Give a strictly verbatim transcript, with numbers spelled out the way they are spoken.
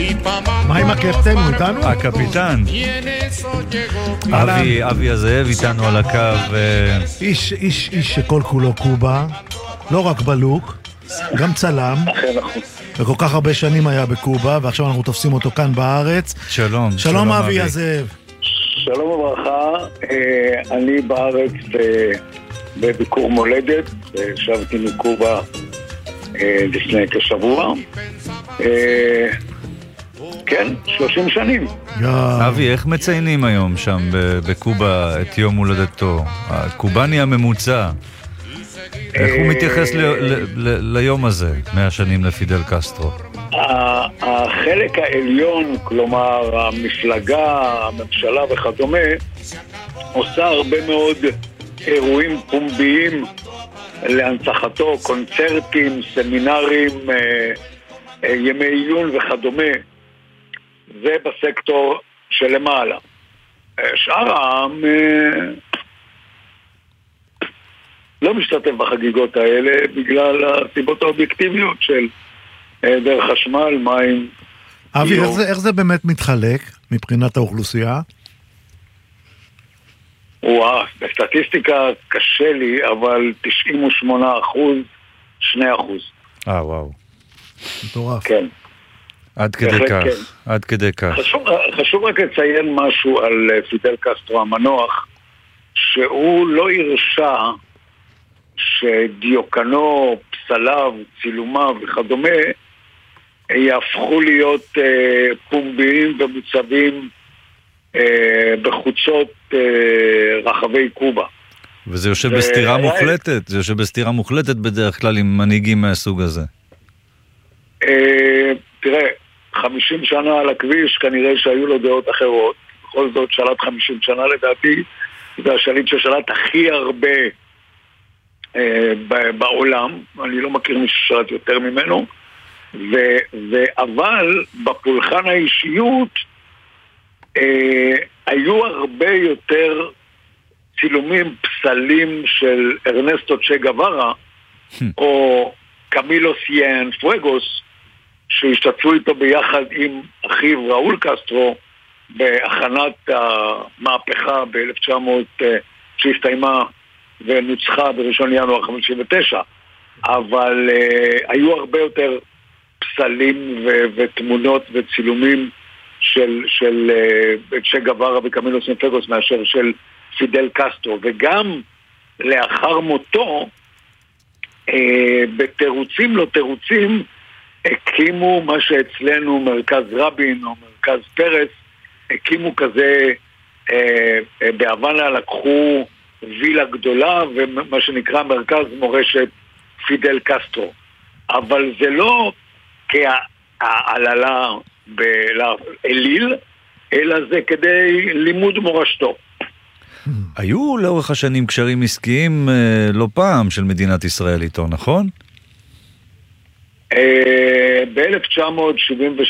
מה עם הקפטן? הוא איתנו? הקפיטן. אבי, אבי הזאב איתנו על הקו. איש, איש, איש שכל כולו קובה, לא רק בלוק, גם צלם. וכל כך הרבה שנים היה בקובה, ועכשיו אנחנו תופסים אותו כאן בארץ. שלום. שלום אבי הזאב. שלום וברכה, אני בארץ בביקור מולדת, שבתי מקובה לפני כשבוע. כן, שלושים שנים. אבי, איך מציינים היום שם בקובה את יום הולדתו? הקובני הממוצע. איך הוא מתייחס ליום הזה, מאה שנים לפידל קסטרו? החלק העליון, כלומר המפלגה, הממשלה וכדומה, עושה הרבה מאוד אירועים פומביים להנצחתו, קונצרטים, סמינרים, ימי עיון וכדומה. זה בסקטור שלמעלה. שאר העם לא משתתף בחגיגות האלה בגלל הסיבות האובייקטיביות של דרך חשמל, מים. אבי, איך זה, איך זה באמת מתחלק מבחינת האוכלוסייה? וואו, בסטטיסטיקה קשה לי, אבל תשעים ושמונה אחוז, שני אחוז. אה, וואו. מטורף. כן. עד כדי כך, כן. עד כדי כך. חשוב, חשוב רק לציין משהו על פידל קסטרו המנוח, שהוא לא הרשה שדיוקנו, פסליו, צילומיו וכדומה יהפכו להיות אה, פומביים ומוצבים אה, בחוצות אה, רחבי קובה. וזה יושב ו... בסתירה מוחלטת, זה יושב בסתירה מוחלטת בדרך כלל עם מנהיגים מהסוג הזה. אה, תראה, חמישים שנה על הכביש כנראה שהיו לו דעות אחרות. בכל זאת שלט חמישים שנה לדעתי, זה השליט ששלט הכי הרבה בעולם, אני לא מכיר מישהו ששלט יותר ממנו, ו, ו, אבל בפולחן האישיות אה, היו הרבה יותר צילומים, פסלים של ארנסטו צ'ה גווארה או קמילו סיאן פואגוס שהשתתפו איתו ביחד עם אחיו ראול קסטרו בהכנת המהפכה ב-אלף תשע מאות שהסתיימה ונוצחה בראשון ינואר חמישים ותשע, אבל uh, היו הרבה יותר פסלים ו- ותמונות וצילומים של, של uh, צ'ה גווארה וקמילו סיאן פואגוס מאשר של פידל קסטרו, וגם לאחר מותו uh, בתירוצים לא תירוצים הקימו מה שאצלנו מרכז רבין או מרכז פרס, הקימו כזה uh, uh, בהוואנה, לקחו וילה גדולה ומה שנקרא מרכז מורשת פידל קסטרו, אבל זה לא כהעללה באליל, אלא זה כדי לימוד מורשתו. היו לאורך השנים קשרים עסקיים לא פעם של מדינת ישראל איתו, נכון? ב-אלף תשע מאות שבעים